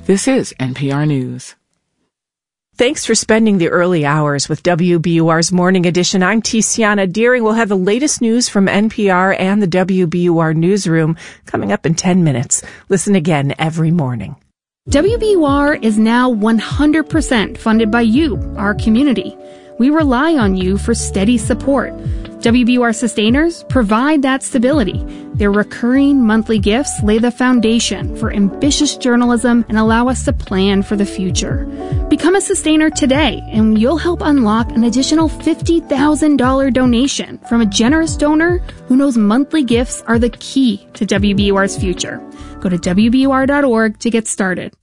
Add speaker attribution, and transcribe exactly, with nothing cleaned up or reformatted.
Speaker 1: This is N P R News.
Speaker 2: Thanks for spending the early hours with W B U R's Morning Edition. I'm Tiziana Deering. We'll have the latest news from N P R and the W B U R newsroom coming up in ten minutes. Listen again every morning.
Speaker 3: W B U R is now one hundred percent funded by you, our community. We rely on you for steady support. W B U R sustainers provide that stability. Their recurring monthly gifts lay the foundation for ambitious journalism and allow us to plan for the future. Become a sustainer today, and you'll help unlock an additional fifty thousand dollars donation from a generous donor who knows monthly gifts are the key to W B U R's future. Go to W B U R dot org to get started.